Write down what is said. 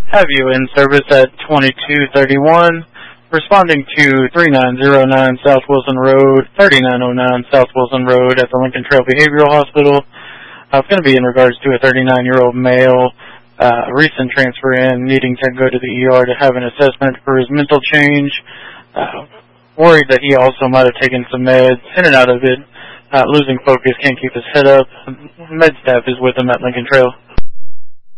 Have you in service at 2231, responding to 3909 South Wilson Road, 3909 South Wilson Road at the Lincoln Trail Behavioral Hospital. It's going to be in regards to a 39-year-old male, recent transfer in, needing to go to the ER to have an assessment for his mental change. Worried that he also might have taken some meds, in and out of it, losing focus, can't keep his head up. Med staff is with him at Lincoln Trail.